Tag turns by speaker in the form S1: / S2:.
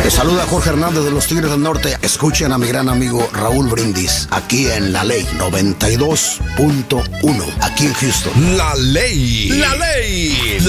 S1: Les saluda Jorge Hernández de los Tigres del Norte. Escuchen a mi gran amigo Raúl Brindis, aquí en La Ley 92.1, aquí en Houston.
S2: La Ley. La Ley.